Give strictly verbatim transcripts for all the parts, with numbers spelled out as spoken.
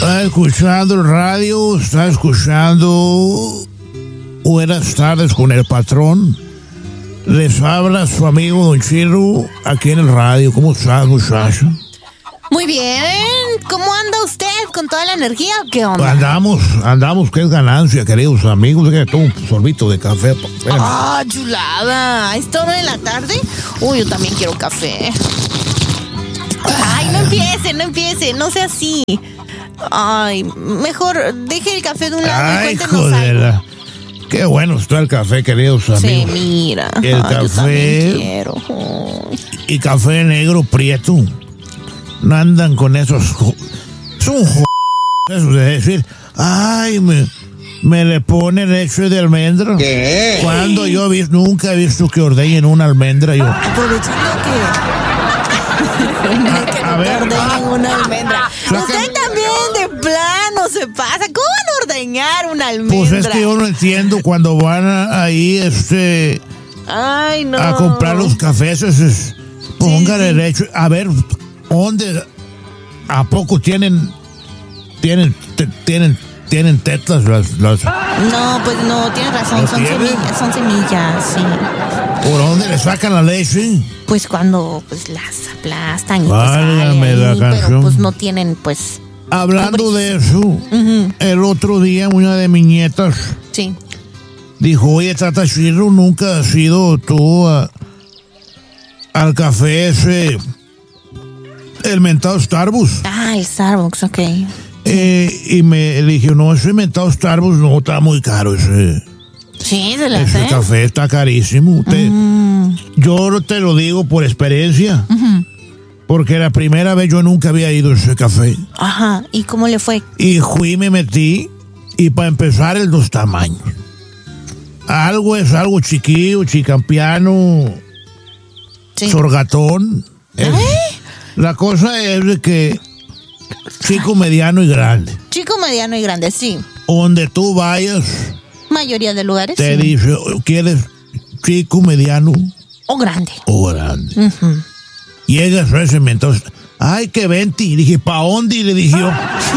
Está escuchando el radio, está escuchando Buenas tardes con el patrón. Les habla su amigo Don Chiro aquí en el radio. ¿Cómo estás, muchacho? Muy bien. ¿Cómo anda usted? ¿Con toda la energía o qué onda? Andamos, andamos, que es ganancia, queridos amigos. Que tomo un sorbito de café. ¡Ah, chulada! ¿A esta hora de la tarde? Uy, yo también quiero café. Ay, no empiece, no empiece, no sea así. Ay, mejor deje el café de un lado Ay, y cuéntenos joder. algo. Qué bueno está el café, queridos amigos. Sí, mira. El Ay, café. yo también quiero. Ay. Y café negro prieto. No andan con esos. jo- Son jo- esos de decir, ay, me, me le pone leche de almendra. ¿Qué? Cuando yo he visto, nunca he visto que ordeñen una almendra. Yo, Aprovechando que... que a no ver, te ordenen una almendra. saca- Usted también de plano se pasa. ¿Cómo van a ordeñar una almendra? pues es que yo no entiendo cuando van a- ahí este, Ay, no. a comprar los cafés. Es, es, póngale sí. leche. A ver, ¿dónde? ¿A poco tienen, tienen, te- tienen, tienen tetas las, las, No, pues no, tienes razón. ¿No Son tiene? semillas, son semillas, sí. ¿por dónde le sacan la leche? Pues cuando pues las aplastan y Válgame pues sale la ahí, canción. pero pues no tienen pues... Hablando de eso, Ujú, el otro día una de mis nietas sí. dijo, oye, Tata Chirro, ¿nunca has ido tú a- al café ese, el mentado Starbucks? Ah, el Starbucks, ok. Eh, y me le dije, no, ese mentado Starbucks no está muy caro, ese, Sí, se la ese sé. café está carísimo. Te- Mm, Yo te lo digo por experiencia, ujú. porque la primera vez yo nunca había ido a ese café. Ajá, ¿y cómo le fue? Y fui y me metí, y para empezar, el dos tamaños. Algo es algo chiquillo, chicampiano, Sí. sorgatón. Es- La cosa es de que chico, mediano y grande. Chico, mediano y grande, sí. Donde tú vayas, Mayoría de lugares, te sí. dice, ¿quieres chico, mediano O grande. o grande? Ujú. Llegas a ese entonces, ay, que venti. Dije, ¿pa' dónde? Y le dije yo,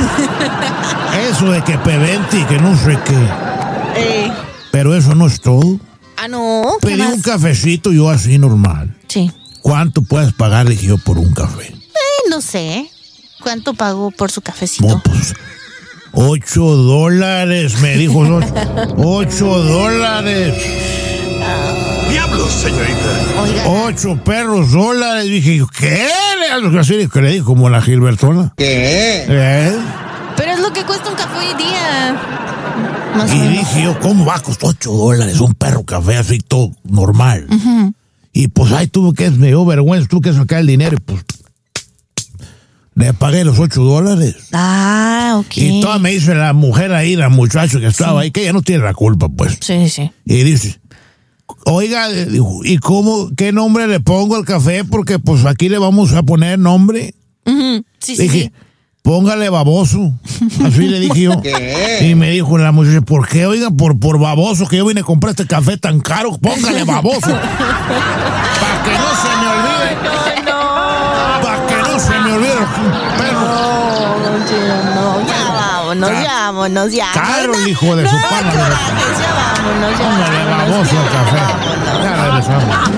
eso de que pe venti, que no sé qué. Eh, Pero eso no es todo. ah, no. ¿Qué Pedí más? un cafecito yo así normal. Sí. ¿Cuánto puedes pagar? Dije yo, por un café. Eh, no sé. ¿Cuánto pagó por su cafecito? No, pues, ocho dólares, me dijo. ¿no? Ocho dólares. ¡Diablos, señorita! Oiga. Ocho perros dólares. Dije yo, ¿qué? Así que le dije, como la Gilbertona. ¿Qué? ¿Eh? Pero es lo que cuesta un café hoy día. Más o Y menos. dije yo, ¿cómo va a costar ocho dólares un perro café así todo normal? Y pues ahí tuve que, me dio vergüenza, tuve que sacar el dinero y pues le pagué los ocho dólares. Ah, ok. Y toda me dice la mujer ahí, la muchacha que estaba ahí, que ella no tiene la culpa, pues. Sí, sí. Y dice, oiga, dijo, ¿y cómo, qué nombre le pongo al café? Porque pues aquí le vamos a poner nombre. Ujú. Sí, sí, Dije, sí. póngale baboso. Así le dije yo. ¿Qué? Y me dijo la muchacha, ¿por qué? Oiga, por, por baboso, que yo vine a comprar este café tan caro, póngale baboso. Para que no se me olvide. Para que no se me olvide. Perro. No, don Chino, no. Ya vámonos, Ca- ya vámonos, ya. Caro el No, hijo de no, su pana. corajes, ya vámonos, ya Póngale vámonos. baboso ya al café. vámonos. Ya regresamos.